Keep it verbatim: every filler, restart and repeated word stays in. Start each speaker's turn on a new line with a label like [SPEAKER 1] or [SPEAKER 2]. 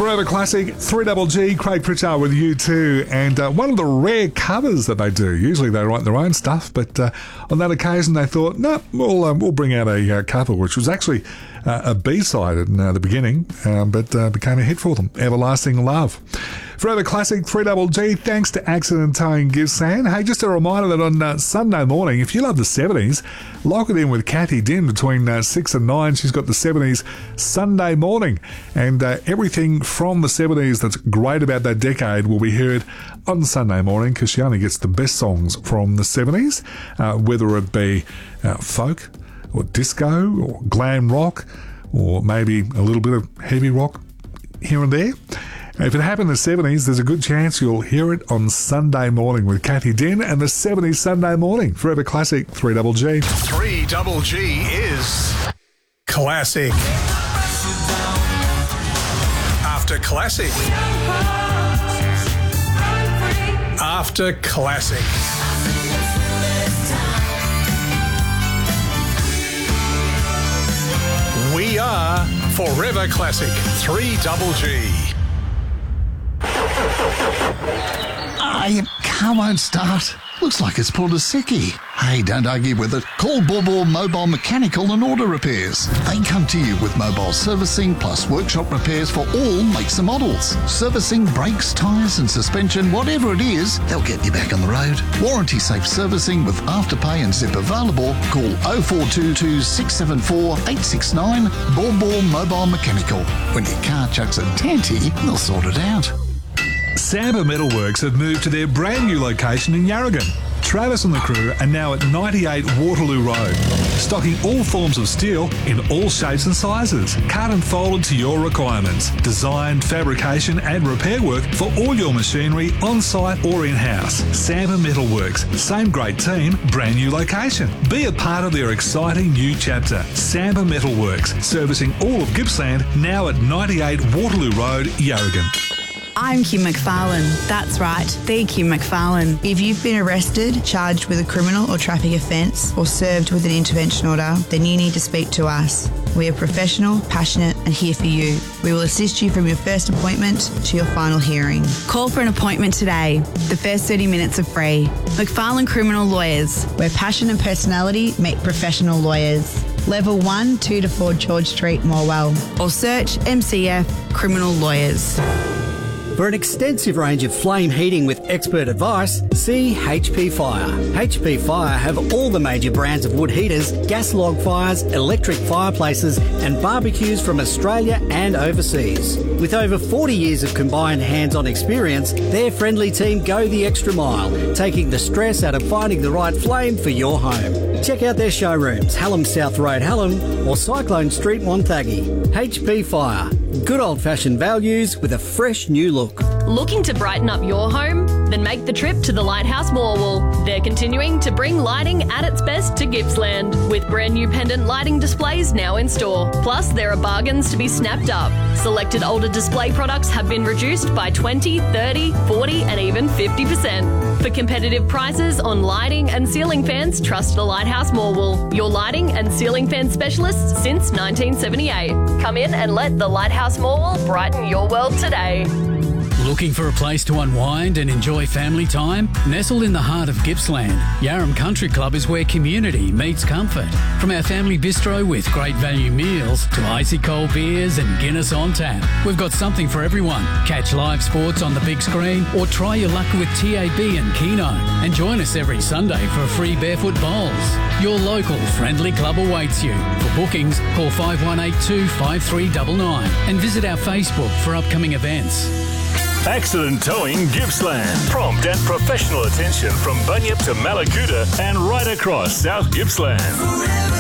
[SPEAKER 1] Forever Classic, three Double G, Craig Pritchard with you too. And uh, one of the rare covers that they do. Usually they write their own stuff, but uh, on that occasion they thought, no, we'll, um, we'll bring out a uh, cover, which was actually uh, a B-side in uh, the beginning, um, but uh, became a hit for them, Everlasting Love. Forever Classic, three Double G, thanks to Accident Towing Gippsland. Hey, just a reminder that on uh, Sunday morning, if you love the seventies, lock it in with Kathy Din between uh, six and nine. She's got the seventies Sunday morning. And uh, everything from the seventies that's great about that decade will be heard on Sunday morning, because she only gets the best songs from the seventies, uh, whether it be uh, folk or disco or glam rock or maybe a little bit of heavy rock here and there. If it happened in the seventies, there's a good chance you'll hear it on Sunday morning with Kathy Din and the seventies Sunday morning. Forever Classic, three Double G.
[SPEAKER 2] three Double G is classic. After classic. After classic. We are Forever Classic, three Double G.
[SPEAKER 3] Ah, your car won't start. Looks like it's pulled a sickie. Hey, don't argue with it. Call Borbor Mobile Mechanical and Auto Repairs. They come to you with mobile servicing plus workshop repairs for all makes and models. Servicing, brakes, tyres and suspension, whatever it is, they'll get you back on the road. Warranty safe servicing with Afterpay and Zip available. Call oh four two two, six seven four, eight six nine. Borbor Mobile Mechanical. When your car chucks a tanty, they'll sort it out.
[SPEAKER 1] Samba Metalworks have moved to their brand new location in Yarragon. Travis and the crew are now at ninety-eight Waterloo Road, stocking all forms of steel in all shapes and sizes, cut and folded to your requirements. Design, fabrication and repair work for all your machinery on-site or in-house. Samba Metalworks, same great team, brand new location. Be a part of their exciting new chapter. Samba Metalworks, servicing all of Gippsland, now at ninety-eight Waterloo Road, Yarragon.
[SPEAKER 4] I'm Kim McFarlane. That's right, the Kim McFarlane. If you've been arrested, charged with a criminal or traffic offence, or served with an intervention order, then you need to speak to us. We are professional, passionate and here for you. We will assist you from your first appointment to your final hearing. Call for an appointment today. The first thirty minutes are free. McFarlane Criminal Lawyers, where passion and personality make professional lawyers. Level one, two to four George Street, Morwell. Or search M C F Criminal Lawyers.
[SPEAKER 5] For an extensive range of flame heating with expert advice, see H P Fire. H P Fire have all the major brands of wood heaters, gas log fires, electric fireplaces and barbecues from Australia and overseas. With over forty years of combined hands-on experience, their friendly team go the extra mile, taking the stress out of finding the right flame for your home. Check out their showrooms, Hallam South Road, Hallam or Cyclone Street, Wonthaggi. H P Fire. Good old-fashioned values with a fresh new look.
[SPEAKER 6] Looking to brighten up your home? Then make the trip to the Lighthouse Morwell. They're continuing to bring lighting at its best to Gippsland, with brand new pendant lighting displays now in store. Plus, there are bargains to be snapped up. Selected older display products have been reduced by twenty, thirty, forty and even fifty percent. For competitive prices on lighting and ceiling fans, trust the Lighthouse Morwell, your lighting and ceiling fan specialists since nineteen seventy-eight. Come in and let the Lighthouse Morwell brighten your world today.
[SPEAKER 7] Looking for a place to unwind and enjoy family time? Nestled in the heart of Gippsland, Yarram Country Club is where community meets comfort. From our family bistro with great value meals to icy cold beers and Guinness on tap, we've got something for everyone. Catch live sports on the big screen or try your luck with T A B and Keno. And join us every Sunday for free barefoot bowls. Your local friendly club awaits you. For bookings, call five one eight two, five three nine nine and visit our Facebook for upcoming events.
[SPEAKER 8] Accident Towing Gippsland. Prompt and professional attention from Bunyip to Malakuta and right across South Gippsland.